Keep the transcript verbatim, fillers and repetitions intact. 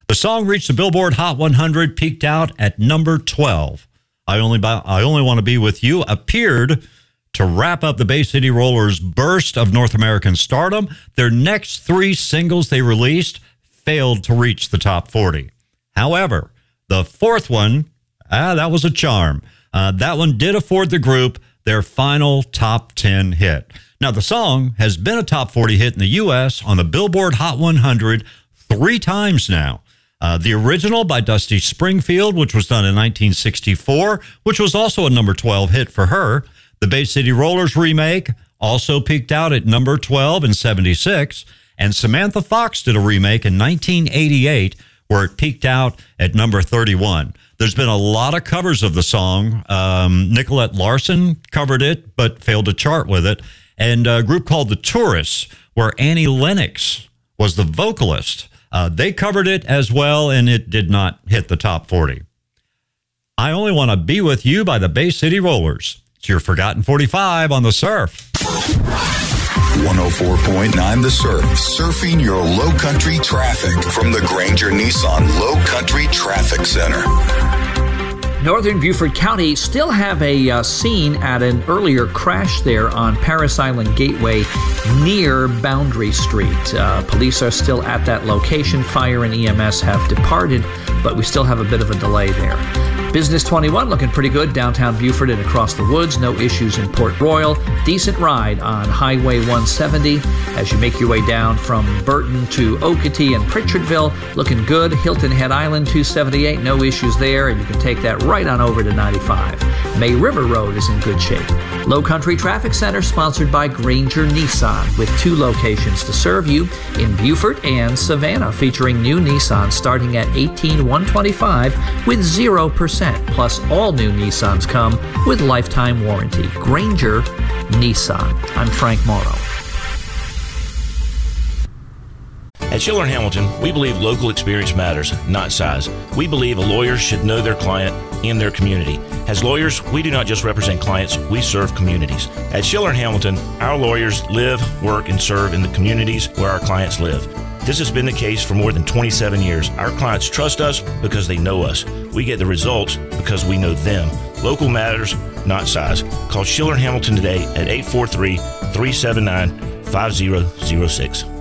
The song reached the Billboard Hot one hundred, peaked out at number twelve. I Only I Only Want to Be With You appeared to wrap up the Bay City Rollers' burst of North American stardom. Their next three singles they released failed to reach the top forty. However, the fourth one, ah, that was a charm. Uh, that one did afford the group their final top ten hit. Now, the song has been a top forty hit in the U S on the Billboard Hot one hundred three times now. Uh, the original by Dusty Springfield, which was done in nineteen sixty-four, which was also a number twelve hit for her. The Bay City Rollers remake also peaked out at number twelve in seventy-six. And Samantha Fox did a remake in nineteen eighty-eight, where it peaked out at number thirty-one. There's been a lot of covers of the song. Um, Nicolette Larson covered it, but failed to chart with it. And a group called The Tourists, where Annie Lennox was the vocalist. Uh, they covered it as well, and it did not hit the top forty. I Only Want to Be With You by the Bay City Rollers. It's your Forgotten forty-five on The Surf. one oh four point nine The Surf. Surfing your low country traffic from the Granger Nissan Low Country Traffic Center. Northern Beaufort County still have a uh, scene at an earlier crash there on Paris Island Gateway near Boundary Street. Uh, police are still at that location. Fire and E M S have departed, but we still have a bit of a delay there. Business twenty-one looking pretty good downtown Beaufort and across the woods. No issues in Port Royal. Decent ride on Highway one seventy as you make your way down from Burton to Okatee and Pritchardville. Looking good. Hilton Head Island two seventy-eight. No issues there, and you can take that right on over to ninety-five. May River Road is in good shape. Low Country Traffic Center sponsored by Granger Nissan with two locations to serve you in Beaufort and Savannah, featuring new Nissan starting at eighteen thousand one hundred twenty-five dollars with zero percent. Plus, all new Nissans come with lifetime warranty. Granger Nissan. I'm Frank Morrow. At Schiller and Hamilton, we believe local experience matters, not size. We believe a lawyer should know their client and their community. As lawyers, we do not just represent clients, we serve communities. At Schiller and Hamilton, our lawyers live, work, and serve in the communities where our clients live. This has been the case for more than twenty-seven years. Our clients trust us because they know us. We get the results because we know them. Local matters, not size. Call Schiller and Hamilton today at eight four three, three seven nine, five zero zero six.